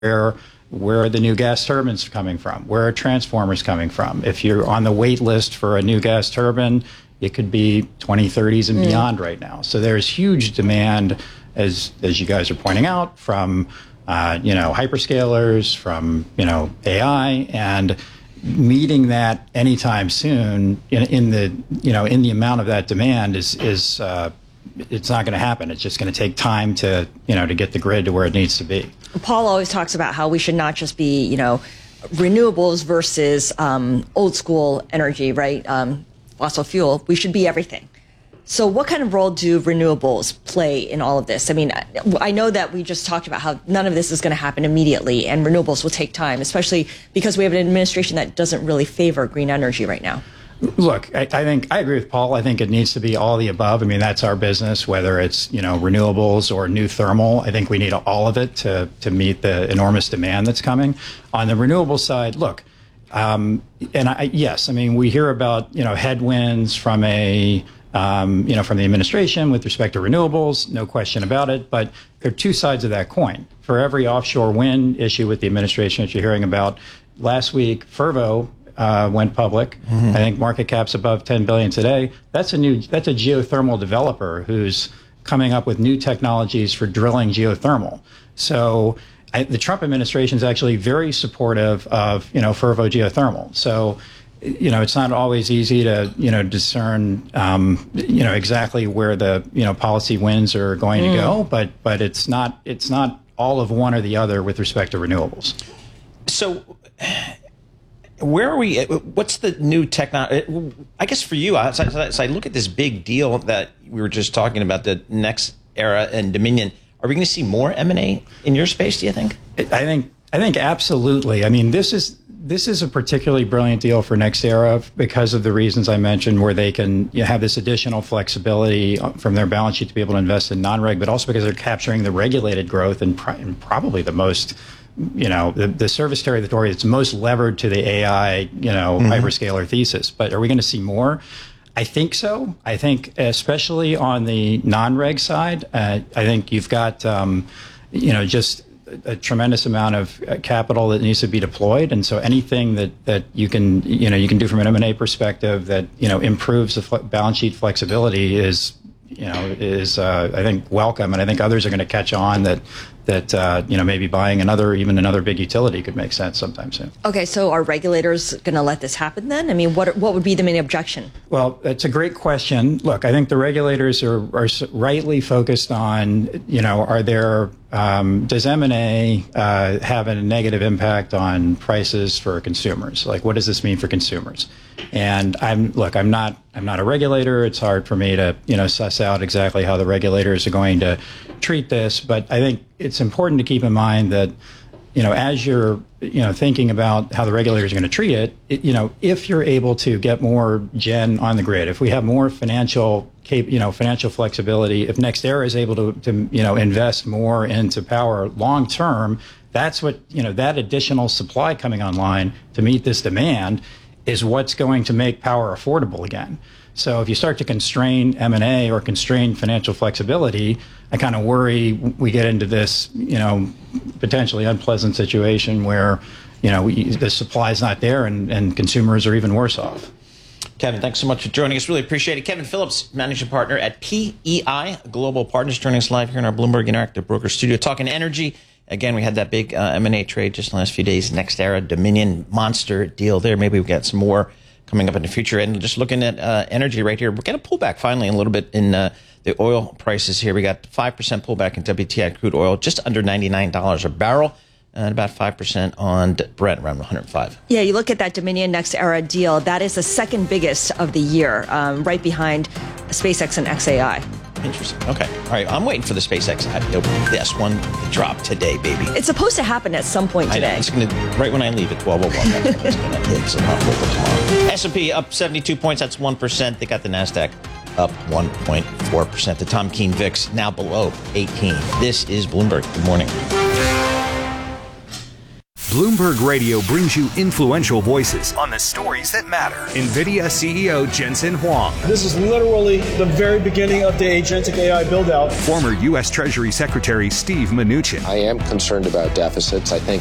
where are the new gas turbines coming from? Where are transformers coming from? If you're on the wait list for a new gas turbine, it could be 2030s and beyond right now. So there's huge demand, as you guys are pointing out, from hyperscalers, from AI, and meeting that anytime soon in the amount of that demand is it's not going to happen. It's just going to take time to get the grid to where it needs to be. Paul always talks about how we should not just be renewables versus old school energy, right? Fossil fuel. We should be everything. So what kind of role do renewables play in all of this? I mean, I know that we just talked about how none of this is going to happen immediately, and renewables will take time, especially because we have an administration that doesn't really favor green energy right now. Look, I think I agree with Paul. I think it needs to be all the above. I mean, that's our business, whether it's, renewables or new thermal. I think we need all of it to meet the enormous demand that's coming. On the renewable side, look, yes, I mean, we hear about, headwinds from from the administration with respect to renewables, no question about it. But there are two sides of that coin. For every offshore wind issue with the administration that you're hearing about, last week, Fervo went public. I think market cap's above 10 billion today. That's a geothermal developer who's coming up with new technologies for drilling geothermal. So the Trump administration is actually very supportive of Fervo geothermal. So it's not always easy to discern exactly where the policy winds are going to go, but it's not all of one or the other with respect to renewables. So where are we? What's the new technology? I guess for you, as I look at this big deal that we were just talking about, the NextEra and Dominion, are we going to see more M&A in your space, do you think? I think absolutely. I mean, this is a particularly brilliant deal for NextEra because of the reasons I mentioned, where they can have this additional flexibility from their balance sheet to be able to invest in non-reg, but also because they're capturing the regulated growth and probably the most, the service territory that's most levered to the AI, hyperscaler thesis. But are we going to see more? I think so. I think especially on the non-reg side, I think you've got, just a tremendous amount of capital that needs to be deployed. And so anything that you can do from an M&A perspective that, improves the balance sheet flexibility is I think welcome. And I think others are going to catch on that maybe buying even another big utility could make sense sometime soon. Okay, so are regulators going to let this happen then? I mean, what would be the main objection? Well, that's a great question. Look, I think the regulators are rightly focused on, does M&A have a negative impact on prices for consumers? Like, what does this mean for consumers? And I'm not a regulator. It's hard for me to, suss out exactly how the regulators are going to treat this. But I think it's important to keep in mind that, as you're, thinking about how the regulators are going to treat it, if you're able to get more gen on the grid, if we have more financial flexibility, if NextEra is able to invest more into power long term, that's what, that additional supply coming online to meet this demand is what's going to make power affordable again. So if you start to constrain M&A or constrain financial flexibility, I kind of worry we get into this, potentially unpleasant situation where, the supply is not there and consumers are even worse off. Kevin, thanks so much for joining us. Really appreciate it. Kevin Phillips, managing partner at PEI Global Partners, joining us live here in our Bloomberg Interactive Broker studio, talking energy. Again, we had that big M&A trade just in the last few days. NextEra, Dominion, monster deal there. Maybe we'll get some more coming up in the future. And just looking at energy right here, we're getting a pullback finally a little bit in the oil prices here. We got 5% pullback in WTI crude oil, just under $99 a barrel, and about 5% on Brent, around 105. Yeah, you look at that Dominion NextEra deal, that is the second biggest of the year, right behind SpaceX and XAI. Interesting. Okay. All right. I'm waiting for the SpaceX IPO. This one to drop today, baby. It's supposed to happen at some point today. It's going to, right when I leave at 12:01. That's when it's going to hit. So not tomorrow. S&P up 72 points. That's 1%. They got the NASDAQ up 1.4%. The Tom Keene VIX now below 18. This is Bloomberg. Good morning. Bloomberg Radio brings you influential voices on the stories that matter. NVIDIA CEO Jensen Huang. This is literally the very beginning of the agentic AI build-out. Former U.S. Treasury Secretary Steve Mnuchin. I am concerned about deficits. I think